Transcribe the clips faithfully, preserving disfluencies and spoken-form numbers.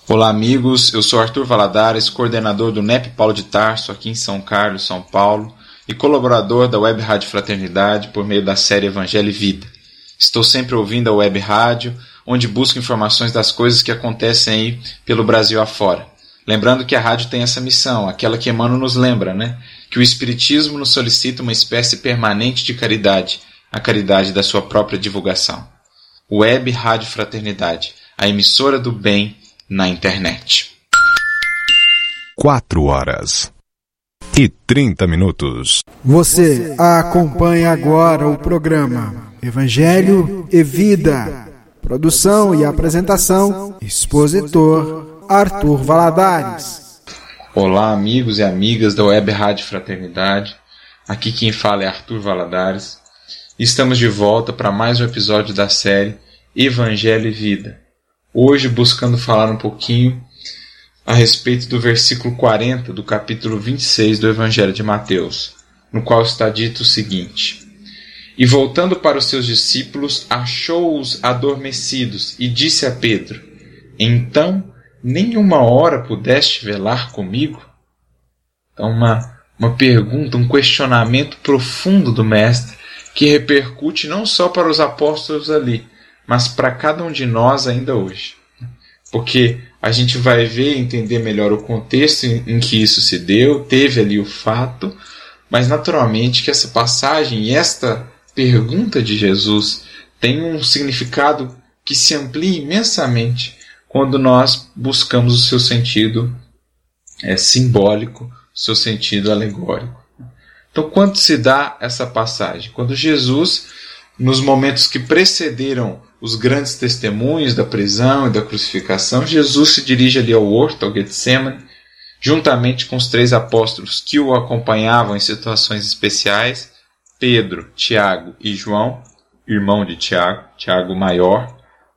Olá amigos, eu sou Arthur Valadares, coordenador do N E P Paulo de Tarso, aqui em São Carlos, São Paulo, e colaborador da Web Rádio Fraternidade por meio da série Evangelho e Vida. Estou sempre ouvindo a Web Rádio, onde busco informações das coisas que acontecem aí pelo Brasil afora. Lembrando que a rádio tem essa missão, aquela que Emmanuel nos lembra, né? Que o Espiritismo nos solicita uma espécie permanente de caridade, a caridade da sua própria divulgação. Web Rádio Fraternidade, a emissora do bem na internet. Quatro horas e trinta minutos. Você acompanha agora o programa Evangelho e Vida. Produção e apresentação, expositor Arthur Valadares. Olá amigos e amigas da Web Rádio Fraternidade. Aqui quem fala é Arthur Valadares. Estamos de volta para mais um episódio da série Evangelho e Vida. Hoje buscando falar um pouquinho a respeito do versículo quarenta do capítulo vinte e seis do Evangelho de Mateus, no qual está dito o seguinte: E voltando para os seus discípulos, achou-os adormecidos e disse a Pedro: Então, nem uma hora pudeste velar comigo? Então, uma, uma pergunta, um questionamento profundo do Mestre, que repercute não só para os apóstolos ali, mas para cada um de nós ainda hoje. Porque a gente vai ver e entender melhor o contexto em que isso se deu, teve ali o fato, mas naturalmente que essa passagem e esta pergunta de Jesus tem um significado que se amplia imensamente quando nós buscamos o seu sentido é, simbólico, o seu sentido alegórico. Então, quando se dá essa passagem? Quando Jesus, nos momentos que precederam os grandes testemunhos da prisão e da crucificação, Jesus se dirige ali ao horto, ao Getsemane, juntamente com os três apóstolos que o acompanhavam em situações especiais, Pedro, Tiago e João, irmão de Tiago, Tiago maior.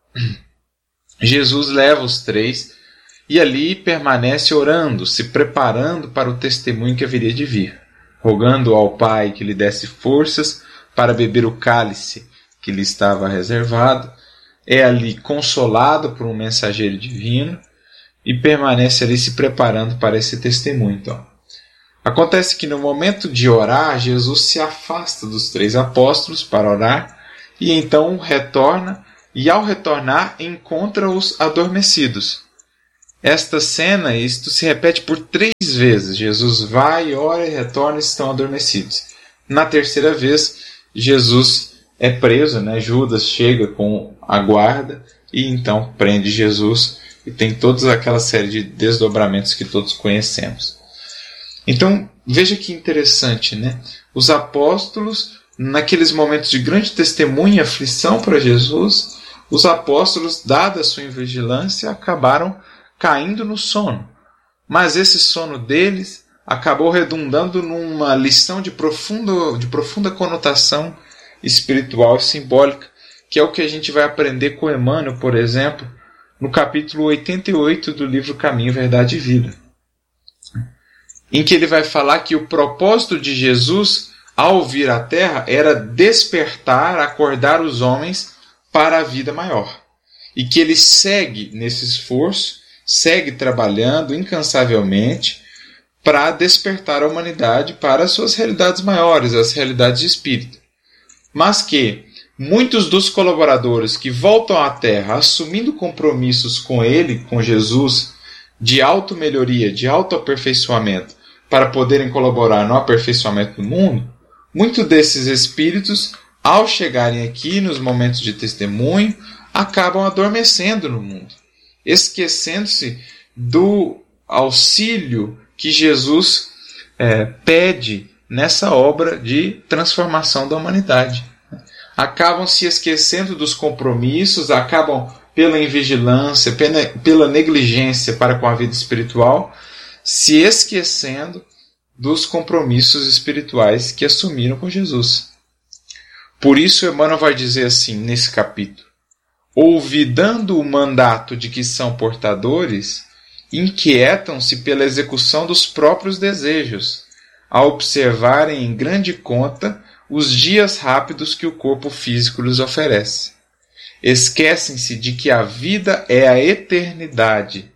Jesus leva os três e ali permanece orando, se preparando para o testemunho que haveria de vir, rogando ao Pai que lhe desse forças para beber o cálice que lhe estava reservado, é ali consolado por um mensageiro divino e permanece ali se preparando para esse testemunho. Então, acontece que no momento de orar, Jesus se afasta dos três apóstolos para orar e então retorna, e ao retornar encontra-os adormecidos. Esta cena, isto se repete por três vezes. Jesus vai, ora e retorna e estão adormecidos. Na terceira vez, Jesus é preso, né? Judas chega com a guarda e então prende Jesus e tem toda aquela série de desdobramentos que todos conhecemos. Então, veja que interessante, né? Os apóstolos, naqueles momentos de grande testemunho e aflição para Jesus, os apóstolos, dada a sua invigilância, acabaram caindo no sono. Mas esse sono deles acabou redundando numa lição de, profundo, de profunda conotação espiritual e simbólica, que é o que a gente vai aprender com Emmanuel, por exemplo, no capítulo oitenta e oito do livro Caminho, Verdade e Vida, em que ele vai falar que o propósito de Jesus ao vir à Terra era despertar, acordar os homens para a vida maior, e que ele segue nesse esforço, segue trabalhando incansavelmente para despertar a humanidade para as suas realidades maiores, as realidades de espírito. Mas que muitos dos colaboradores que voltam à Terra assumindo compromissos com ele, com Jesus, de auto-melhoria, de auto-aperfeiçoamento, para poderem colaborar no aperfeiçoamento do mundo, muitos desses espíritos, ao chegarem aqui nos momentos de testemunho, acabam adormecendo no mundo, esquecendo-se do auxílio que Jesus é, pede nessa obra de transformação da humanidade. Acabam se esquecendo dos compromissos, acabam pela invigilância, pela, pela negligência para com a vida espiritual, se esquecendo dos compromissos espirituais que assumiram com Jesus. Por isso Emmanuel vai dizer assim nesse capítulo: olvidando o mandato de que são portadores, inquietam-se pela execução dos próprios desejos, a observarem em grande conta os dias rápidos que o corpo físico lhes oferece. Esquecem-se de que a vida é a eternidade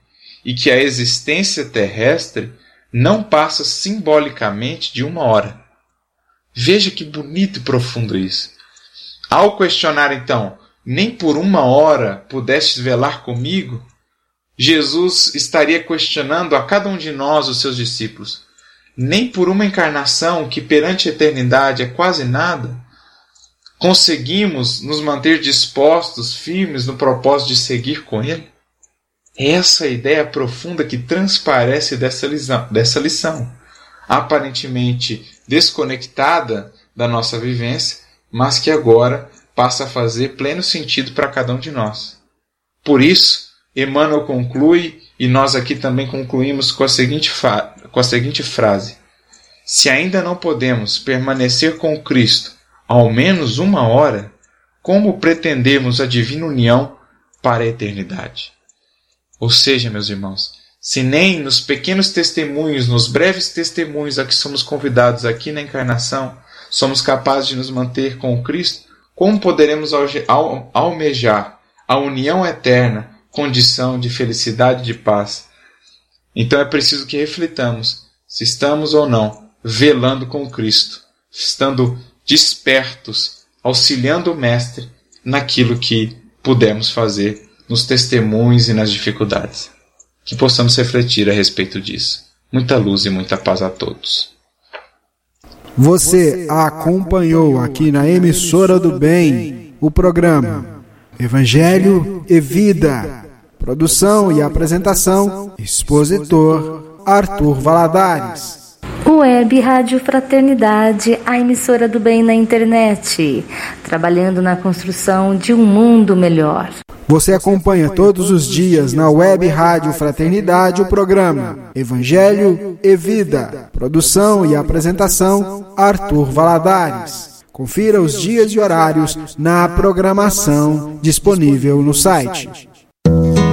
e que a existência terrestre não passa simbolicamente de uma hora. Veja que bonito e profundo isso. Ao questionar então, nem por uma hora pudestes velar comigo, Jesus estaria questionando a cada um de nós, os seus discípulos. Nem por uma encarnação, que perante a eternidade é quase nada, conseguimos nos manter dispostos, firmes no propósito de seguir com Ele? Essa é a ideia profunda que transparece dessa lição, dessa lição, aparentemente desconectada da nossa vivência, mas que agora passa a fazer pleno sentido para cada um de nós. Por isso, Emmanuel conclui, e nós aqui também concluímos com a seguinte, fa- com a seguinte frase: se ainda não podemos permanecer com Cristo ao menos uma hora, como pretendemos a divina união para a eternidade? Ou seja, meus irmãos, se nem nos pequenos testemunhos, nos breves testemunhos a que somos convidados aqui na encarnação, somos capazes de nos manter com Cristo, como poderemos almejar a união eterna, condição de felicidade e de paz? Então é preciso que reflitamos se estamos ou não velando com Cristo, estando despertos, auxiliando o Mestre naquilo que pudermos fazer nos testemunhos e nas dificuldades. Que possamos refletir a respeito disso. Muita luz e muita paz a todos. Você acompanhou aqui na Emissora do Bem o programa Evangelho e Vida. Produção e apresentação, expositor Arthur Valadares. Web Rádio Fraternidade, a emissora do bem na internet, trabalhando na construção de um mundo melhor. Você acompanha todos os dias na Web Rádio Fraternidade o programa Evangelho e Vida. Produção e apresentação, Arthur Valadares. Confira os dias e horários na programação disponível no site.